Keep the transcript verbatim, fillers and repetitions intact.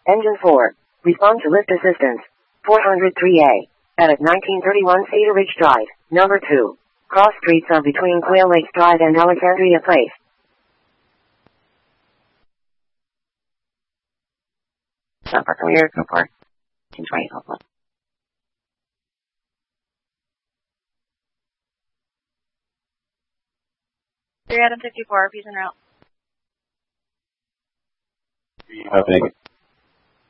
Engine four. Respond to lift assistance. four hundred three A. Edit nineteen thirty-one Cedar Ridge Drive, number two. Cross streets are between Quail Lakes Drive and Alexandria Place. Super clear, report. two twenty, hopefully. three Adam fifty-four, peace en route. Copenhagen.